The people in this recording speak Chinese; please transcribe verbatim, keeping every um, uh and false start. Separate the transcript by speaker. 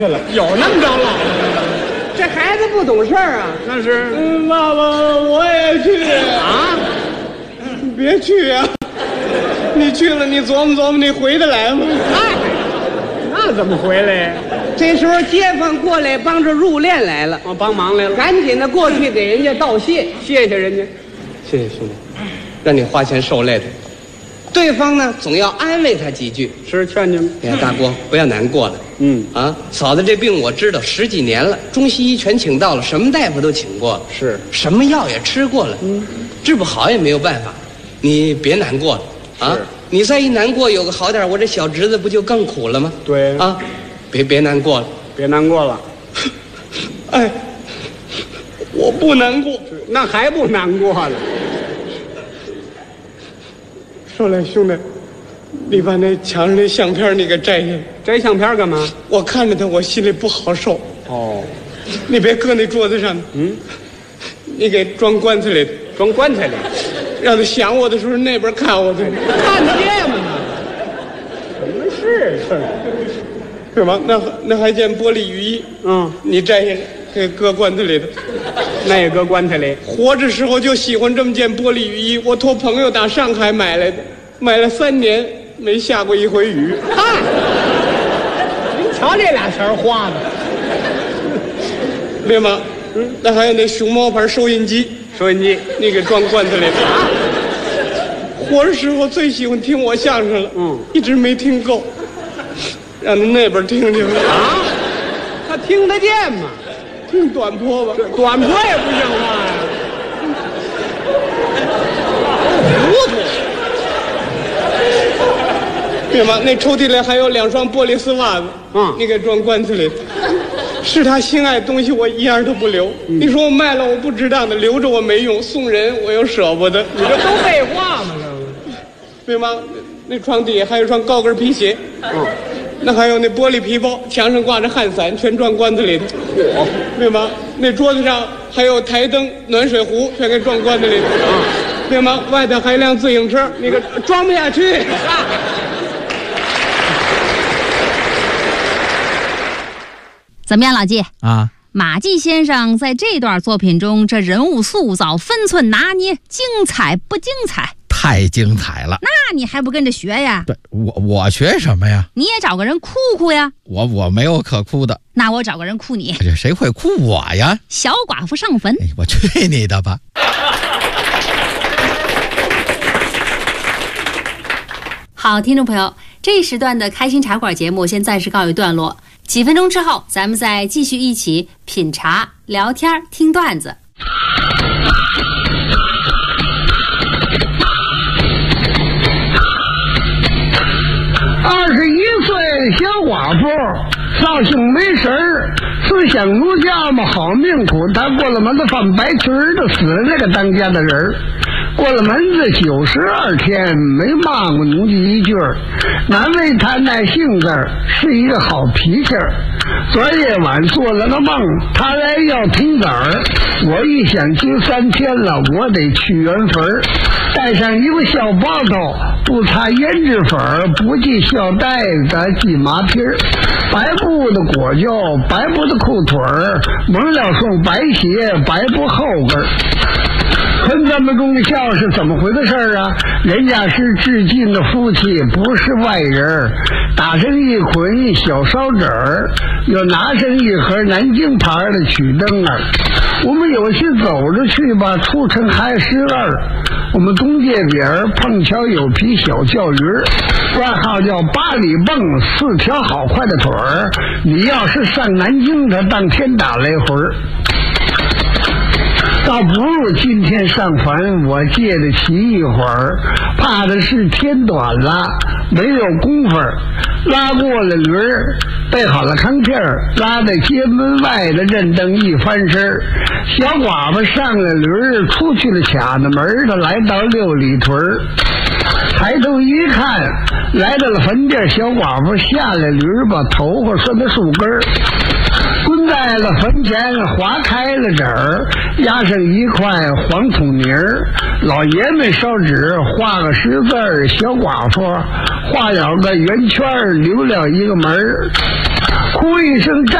Speaker 1: 了，有那么着老的？
Speaker 2: 这孩子不懂事儿啊！
Speaker 1: 那是，
Speaker 2: 嗯，爸爸，我也去
Speaker 1: 啊！
Speaker 2: 你别去呀、啊！你去了，你琢磨琢磨，你回得来吗？
Speaker 1: 哎，那怎么回来呀？
Speaker 2: 这时候街坊过来帮着入殓来了，
Speaker 1: 我帮忙来了，
Speaker 2: 赶紧的过去给人家道谢，
Speaker 1: 谢谢人家，
Speaker 2: 谢谢兄弟，让你花钱受累的。对方呢，总要安慰他几句，
Speaker 1: 是劝劝。
Speaker 2: 哎呀，大哥，不要难过了。
Speaker 1: 嗯
Speaker 2: 啊，嫂子这病我知道十几年了，中西医全请到了，什么大夫都请过了，
Speaker 1: 是
Speaker 2: 什么药也吃过了，嗯，治不好也没有办法，你别难过了啊！你再一难过，有个好点，我这小侄子不就更苦了吗？
Speaker 1: 对
Speaker 2: 啊，别别难过了，
Speaker 1: 别难过了。
Speaker 2: 哎，我不难过，
Speaker 1: 那还不难过了？
Speaker 2: 说来兄弟，你把那墙上那相片你给摘下来。
Speaker 1: 摘相片干嘛？
Speaker 2: 我看着他，我心里不好受。
Speaker 1: 哦，
Speaker 2: 你别搁那桌子上。
Speaker 1: 嗯，
Speaker 2: 你给装棺材里，
Speaker 1: 装棺材里，
Speaker 2: 让他想我的时候那边看我去，
Speaker 1: 看得见吗？什么事这
Speaker 2: 是吗？那那还件玻璃雨衣，
Speaker 1: 嗯，
Speaker 2: 你摘下来给搁棺材里头。
Speaker 1: 那也搁棺材里。
Speaker 2: 活着时候就喜欢这么件玻璃雨衣，我托朋友打上海买来的，买了三年没下过一回雨。
Speaker 1: 嗨，您瞧这俩钱花的。
Speaker 2: 对吗？嗯，那还有那熊猫牌收音机，
Speaker 1: 收音机
Speaker 2: 你给装棺材里头。啊，活着时候最喜欢听我相声了，
Speaker 1: 嗯，
Speaker 2: 一直没听够，让他那边听听。
Speaker 1: 啊，他听得见吗？
Speaker 2: 听短坡吧，
Speaker 1: 短坡也不像话呀。糊涂。
Speaker 2: 对吗？那抽屉里还有两双玻璃丝袜子，
Speaker 1: 嗯，
Speaker 2: 你给装棺材里。是他心爱的东西，我一样都不留。嗯，你说我卖了，我不值当的，留着我没用，送人我又舍不得。
Speaker 1: 你这都废话吗？这
Speaker 2: 对吗？那床底下还有双高跟皮鞋，
Speaker 1: 嗯，
Speaker 2: 那还有那玻璃皮包，墙上挂着汗伞，全装棺材里头。
Speaker 1: 嚯，
Speaker 2: 对吗？那桌子上还有台灯、暖水壶，全给装棺材里头。
Speaker 1: 嗯，
Speaker 2: 对吗？外头还有辆自行车，那个装不下去。
Speaker 3: 怎么样，老季
Speaker 4: 啊？
Speaker 3: 马季先生在这段作品中，这人物塑造、分寸拿捏，精彩不精彩？
Speaker 4: 太精彩了！
Speaker 3: 那你还不跟着学呀？
Speaker 4: 对，我我学什么呀？
Speaker 3: 你也找个人哭哭呀？
Speaker 4: 我我没有可哭的。
Speaker 3: 那我找个人哭你。
Speaker 4: 这谁会哭我呀？
Speaker 3: 小寡妇上坟。
Speaker 4: 哎，我去你的吧！
Speaker 3: 好，听众朋友，这一时段的开心茶馆节目先暂时告一段落。几分钟之后，咱们再继续一起品茶、聊天、听段子。
Speaker 5: 二十一岁小寡妇，绍兴没神儿，思想儒家嘛好命苦，她过了门子放白裙儿就死了那个当家的人儿。过了门子九十二天没骂过奴家一句儿，难为他耐性子，是一个好脾气儿。昨夜晚做了个梦，他来要听子儿，我一想今三天了，我得去缘分儿，带上一个小包头，不擦胭脂粉儿，不系小带子，系麻皮儿，白布的裹脚，白布的裤腿儿，蒙了双白鞋，白布后跟儿。很这么中笑是怎么回的事儿啊？人家是至近的夫妻，不是外人。打上一捆小烧纸儿，又拿上一盒南京牌的曲灯儿。我们有些走着去吧，出城还十二。我们东界边儿碰巧有匹小叫鱼儿，外号叫八里蹦，四条好快的腿儿。你要是上南京，他当天打来回儿。倒不如今天上坟，我借得起一会儿，怕的是天短了，没有功夫。拉过了驴儿，备好了炕片儿，拉在街门外的认灯一翻身，小寡妇上了驴儿，出去了卡子门，他来到六里屯儿，抬头一看，来到了坟地，小寡妇下了驴儿，把头发顺到树根儿。蹲在了坟前，划开了纸儿，压上一块黄土泥儿。老爷们烧纸，画个十字儿，小寡妇画了个圆圈，留了一个门儿。 哭一声。